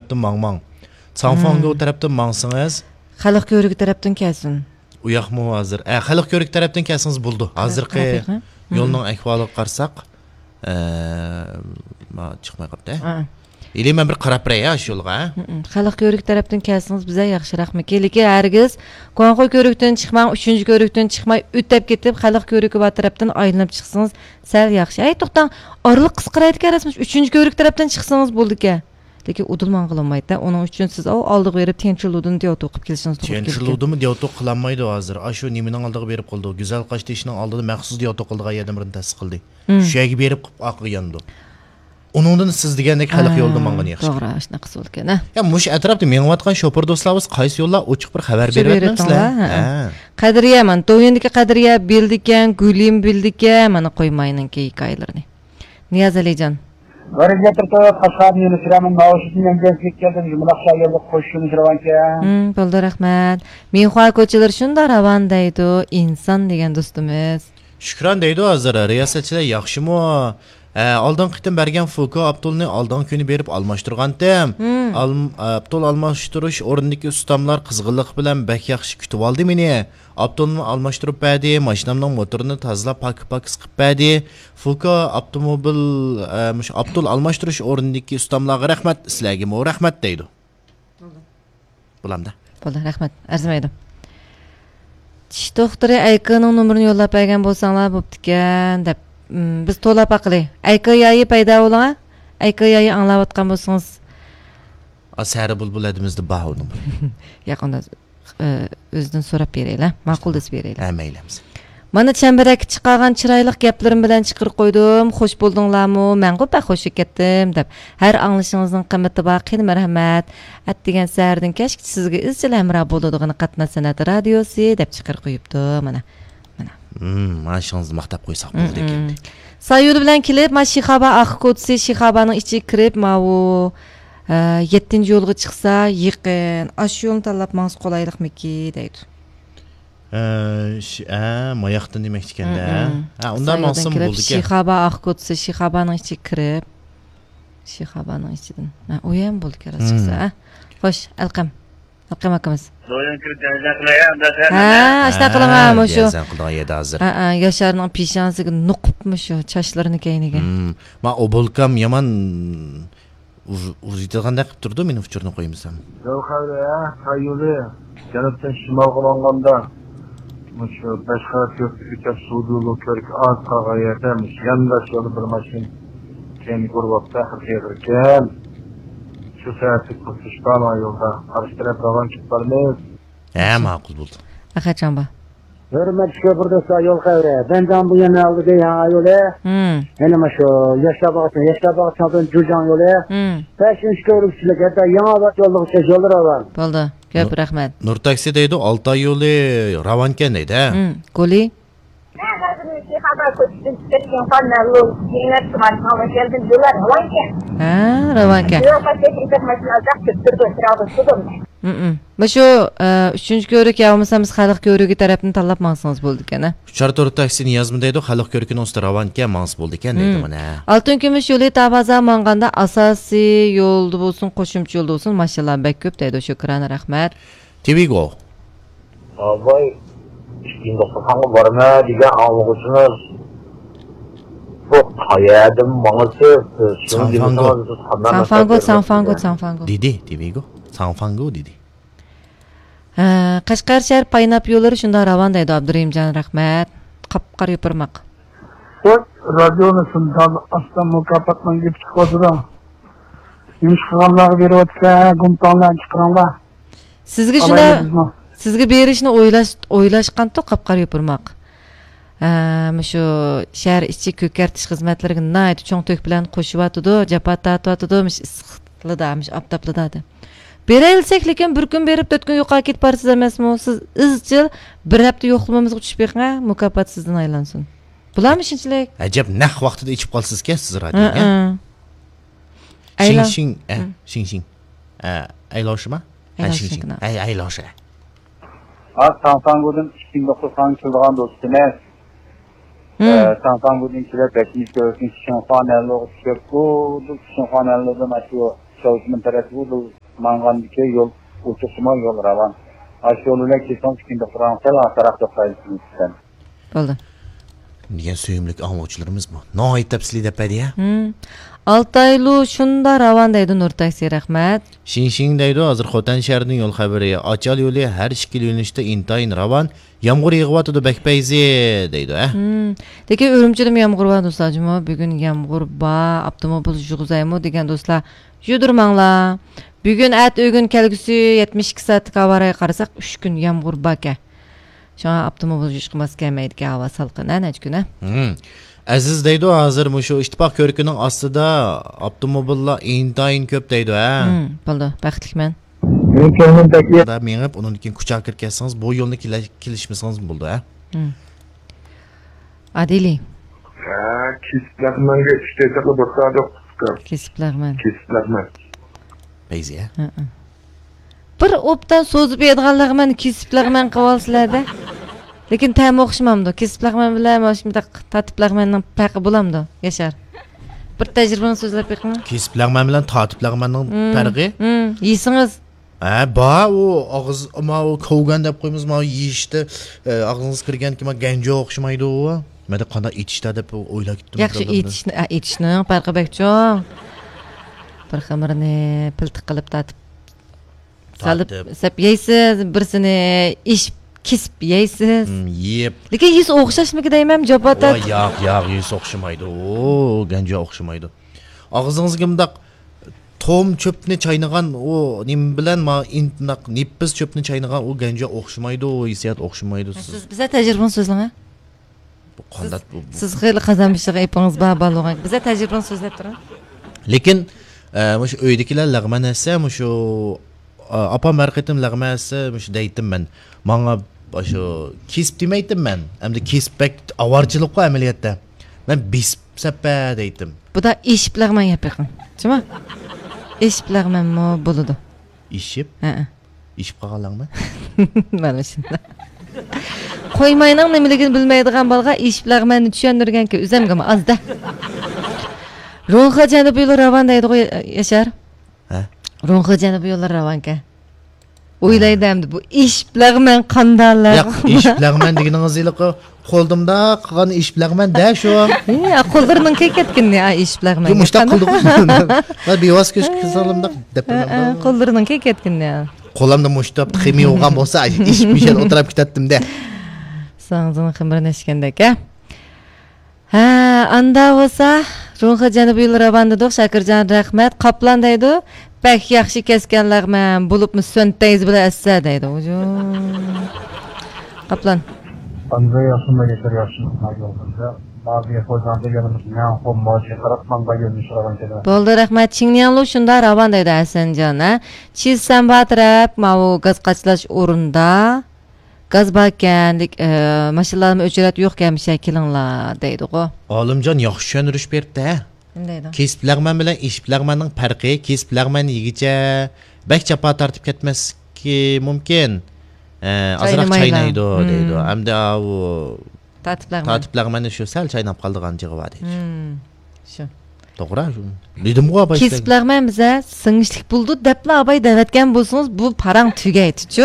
tarafdan mangmang. Changfangu tarafdan mangsangiz. Xalq ko'rigi tarafdan kelsin. U yoqmi hozir? Xalq ko'rik tarafdan kelsangiz bo'ldi. Hozirgi yo'lning ahvoliga qarasak, chiqmay qoldi. İli men bir qarab beraya shu yo'lga. Xalq ko'rik tarafdan kelsangiz biza yaxshiraqmi? Lekin hargiz Qo'ng'oq ko'rikdan chiqmang, 3-chi ko'rikdan chiqmay o'tib ketib, xalq ko'rigi va tarafdan aylanib chiqsangiz sal yaxshi. Ay to'xtang, oraliq qisqaraydi qarasmiz, 3-chi ko'rik tarafdan chiqsangiz bo'ldi-ku. Lekin udulman qilmaydi. Onun uchun siz oldiga berib tenchiludun diye o'qib kelishingiz to'g'ri keladi. Tenchiludumi diye o'qib qilinmaydi hozir. Shu nimaning oldiga berib qoldi. Go'zal qosh teshining oldida maxsus diye o'qib qildigan yerdan tasdiq qildi. Shu yerga berib oqib yandi. Uningdan siz degandek xalq yo'lda mangan yaxshi. To'g'ri, shunaqa qilsa bo'lgan. Ya mush atrofda mengayotgan shofir do'stlarimiz qaysi yo'llar ochiq bir xabar beryapsizlar? Qadriya men to'yindagi Qadriya bildikan, Gulim bildikan, mana qo'ymayninki hikoyalarini. Niyaz Alijon. Varga turib qashqarni yurishraman, mavshiddan gezib keldim, jumlaqcha yo'lda qo'shishimiz ravanka. Bo'ldi, rahmat. Menxoy ko'chalar shunda ravan deydi, inson degan do'stimiz. Shukron deydi hozir. Riyosatchilar yaxshimi? Oldin qitim bergan Fuko Abdulni oldin kuni berib almashtirgandim. Abdul almashtirish o'rnidagi ustamlar qizg'inlik bilan bak yaxshi kutib oldi meni. Abdulni almashtirib berdi, mashinamning motorini tozalab pak siqib berdi. Fuko avtomobil Abdul almashtirish o'rnidagi ustamlarga rahmat, sizlarga mo rahmat deydi. Bo'lamda. Bo'ldi, rahmat. Arzimaydi. Tish doktori Aykaning nomerini yo'llab bergan bo'lsanglar bo'pti-kan deb biz to'lab aqli. Ayka yayi paydo bo'ling. Ayka yayi anglayotgan bo'lsangiz, asari bulbul edimizda bahorni. Yaqinda o'zidan so'rab beraylar. Ma'qul deb beraylar. Maylamiz. Mana chambarak chiqargan chiroyli gaplarim bilan chiqirib qo'ydim. Xo'sh bo'ldinglarmi? Men qo'pa xo'sh ketdim deb. Har anglashingizning qimmati bor. Qani marhamat. Atdigan sardin kashk sizga izchil hamroh bo'ladigan qatnat san'at radiosi deb chiqirib qo'yibdi mana. Mashinangizni maqtab qo'ysak bo'ldi ekan. Sayyo'l bilan kelib, mana Shixaba Aqqotsi Shixabaning ichiga kirib, mana 7-chi yo'lga chiqsa, yaqin. Ash yo'lni tanlab ma'nus qolaylikmiki deydi. Moyoqdan demak ekanda. Undan ma'sum bo'ldi ekan. Shixaba Aqqotsi Shixabaning ichiga kirib, Shixabaning ichidan. U ham bo'ldi kerak chiqsa. Xo'sh, alqam akamiz. Ashta qilaman shu. Yosharning peshonasiga nuqibmi shu chashlarini kayniga. Men obolkam yomon uzitganda qilib turdi, meni uchurni qo'ymsam. Yo'q, sayyo'li janubdan shimolga olganda shu boshqa ko'pchilik suvdulu ko'rik orqaga yerda yondash yo'li bir mashina keyin ko'ryapti, haqiqatan. Şu saatlik kurtuştan ayolda karıştırıp ravan çıkparmız. Ma'qul bo'ldi. Aqachamba. Hürmet köprüdesi ayol kavre. Benden bu yana aldı diye ayolu. Hemen şu yaşla bakatın cücan yolu. Beşinci körükçülük hatta yana bak yolda yolu ravan. Bo'ldi. Ko'p rahmat. Nur taksi deydi, Altay yo'li ravankan deydi. Goli. Ravankan. Shu 3-chi ko'rik yavmisiz xalq ko'rigi tarafini tanlab maqsangiz bo'ldi ekan. Uchar to'rt taksini yozma deydi, xalq ko'rigini usti ravankan maqs bo'ldi ekan deydi mana. Oltin kumush yo'li Tabaza manganda asosiy yo'lda bo'lsin, qo'shimcha yo'lda bo'lsin, mashinalar bek ko'p deydi. Shukran, rahmat. Tivigo. Voy, İşte varma degan anlıqçınız bu qayadım mağası Sanfango. Didi, Tivigo. Sanfango dedi. Qashqar shahar paynap yo'llari shunda ravan deydi Abdurahimjon, rahmat. Qapqar yo'pirmoq. Radyonu shundan aslan mukofotdan kelib chiqadi. Yumshaqlarga beryapti, gumtonlar chiqaranlar. Sizga shuna sizga berishni o'ylashqanto qapqar yo'pirmoq. Shu shahar ichi ko'kartish xizmatlariga nayt cho'ng to'k bilan qo'shyotdi, japat tatiyotdi, issiqlida, aptaplida. Berayilsak, lekin bir kun berib 4 kun yo'qolib ketib barsiz emasmi? Siz izchil bir hafta yo'qlamamizga tushib beqing, mukofot sizdan aylansin. Bularmi shunchalik? Ajab naq vaqtida ichib qolsiz-ku siz radioga. Shing. Ayloshma? Shing. Ayloshi. Sanfango'dan 2009 yıldan dostumuz. Sanfango'dan kelib 5-chi ko'rikni Shonxonali o'qib bu Shonxonalidan shu çalışmanın tarafı bu mangandaki yol uçuşma yol ravan. Aşyoluyla kesin çıkınca Fransa'la tarafta faydasını istedim. Oldu. degan suyumlik angluvchilarimiz bor. Noyat tafsili deb aytdi. Altaylu shunda ravan deydi Nurtaksi, rahmat. Shinshin deydi, hozir Xotan shahrining yo'l xabari. Ochal yo'li har ikki yo'nalishda intayin ravan. Yomg'ir yig'yotdi Bekpayzi deydi, Lekin Urumchida yomg'ir bor do'stlarjimo. Bugun yomg'ir bor, avtomobil yug'zaymi degan do'stlar. Yudirmanglar. Bugun o'g'in kelgusi 72 soatlik havoga qarasak 3 kun yomg'ir bor ekan. Şuna avtomobil yuşqımas kelmaydi ki hava salqin, neç güne? Aziz deydi, hozir mushu ittifoq ko'rikining ostida avtomobillar intayin ko'p deydi, Bo'ldi, baxtlikman. Men ko'nglimdagi da mengib undan keyin kuchak kirib kelsangiz, bu yo'lni kelishmasangiz bo'ldi, Adili. Kesiplarmanga ishtaytaqi bo'lsadi, Kesiplarman. kesiplarman. Bayzi, Bir opdan so'zib yetganlarman kesiplarman qilolsizlarda. Lekin tam o'xshamamdi. Kesiplarman bilan mana tatiblarmanning farqi bo'lamdi, Yashar. Bir tajribani so'zlab beqingmi? kesiplarman bilan tatiblarmanning farqi? Yeysingiz. Ba u og'iz ma u kovgan deb qo'ymiz, ma yeyishdi, og'zingiz kirgan ki ma ganja o'xshamaydi u. Menda qanday etishda deb o'ylab ketdim. Yaxshi etishning farqi bekcho'ng. Bir xamirni piltiq qilib tatib salib sap yeysiz, birsini ish kesib yeysiz. Yeb. Lekin yuz o'xshashmiki deyman, jabotat. Yo'q, yuz o'xshamaydi. O, ganja o'xshamaydi. Og'zingizga bundaq tom cho'pni chaynagan o nim bilan ma intnaq nippiz cho'pni chaynagan o ganja o'xshamaydi, o hissiyat o'xshamaydi. Siz biza tajribani so'zlang. Bu qanday bu? Siz xeyli qazanmishsiz, epingiz bor. Biza tajribani so'zlab turing. Lekin mush uydagilar lag'man esa mushu apa marketim lag'masi mush deytim men. Menga shu kesib demaydim men. Endi kesbek avarchilik qo'y amaliyotda. Men bisp sappa deydim. Bu da ish bilan yapaqin. Chima? Ish bilanmi bo'ladi? Ishib? Ishib qolganlarmi? Mana shunday. Qo'ymayning nimaligini bilmaydigan bolaga ish bilan tushundirganki, o'zimga azda. Ro'nxa janubiy yo'l ravan deydi Yashar. Ro'nxa janubiy yo'l ravanka. O'ylaydi endi bu ish bilan qandallar. Yo'q, ish bilan deganingiz qo'ldimda qilgan ish bilan da shu. Qo'llarining ketgan ish bilan. Mushta qildik. Va bevos ko'zlarimda deb bilmadim. Qo'llarining ketgan. Qo'limda mushta ximiy o'g'an bo'lsa, ish bishar o'tirib ketdim-da. Sağzını ximrinashganda-ka. Ha, anda bo'lsa, Ro'nxa janubiy yo'l ravanda do'q Shakirjon rahmat. Qoplan deydi. Bak yaxshi kesganlarman, bo'libmi so'ntayz bilan assa deydi. Qoplan. Anday yaşımda geçer yaşımda yolunda. Bazı yapacağında yanımız ne yapalım maaşı karatman da görmüş ravan kadar. Bo'ldi, rahmat. Chingnianlu shunda ravan deydi Hasanjon. Chizsam batrab, mau gaz qachlash o'rinda gaz barkanlik mashinalarni o'chirat yo'qkanmi shakilinglar deydi-ku. Olimjon yaxshi tushundirish berdi. Deydi. Kesib lag'man bilan ish lag'manning farqi, kesib lag'man yigicha bak chapa tartib ketmaski mumkin. Azroq chaynaydi deydi. Hamda u tatib lag'manni shu sal chaynab qoldigan jig'i bor deydi. Shu. To'g'ri, shu. Dedim-ku abay. Kesib lag'man biza singishlik bo'ldi debla abay davatgan bo'lsangiz bu parang tugaydi-chu.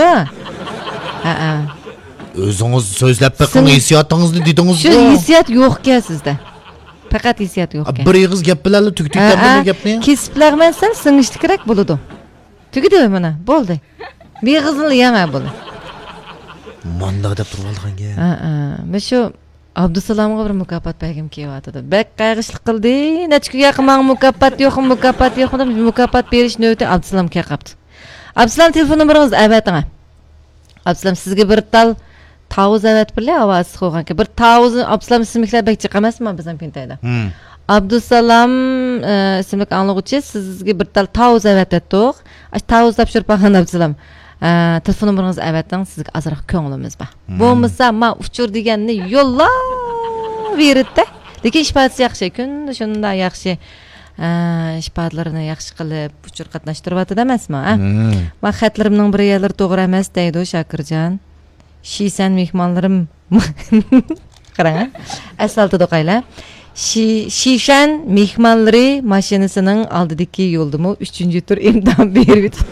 O'zingiz so'zlab beqing hissiyotingizni dedingiz-ku. Shu hissiyat yo'q-ku sizda. Faqat hissiyat yo'q-ku. Bir ig'iz gap bilan tugdikdan bir gapni. Kesib lag'man sal singishlik kerak bo'ladi. Tugdi mana, bo'ldi. Bir ig'izni yana bo'ldi. Manda deb turib olganga. Men shu Abdusalomga bir mukofot bergim kelyapti. Bak qayg'ishlik qildi. Nechga yaqin mukofot yo'qmi, mukofot yo'qmi deb mukofot berish navbati Abdusalomga qoldi. Abdusalom telefon nomeringizni avating. Abdusalom sizga bir tal tavuz avat bilan ovoz qo'yganki, bir tavuz Abdusalom ismliklar bek chiqamasmi bizning pintayda. Abdusalom ismli anglag'uchi sizga bir tal tavuz avat etdik. Tavuz deb shurpagan Abdusalom. Telefon nomeringizni avating, sizga azroq ko'nglimiz bor. Bo'lmasa, men uchur deganni yo'llaverdi. Lekin ishpatisi yaxshi, kun shunda yaxshi ishpatlarini yaxshi qilib uchur qatnashtiryapti emasmi? Men xatlarimning bir yerlari to'g'ri emas deydi Shakirjon. Shiysan mehmonlarim qarang, asfaltda qo'ylar. Şişan mehmanları maşinasının aldidagi yo'ldimi 3-tur imtihon berib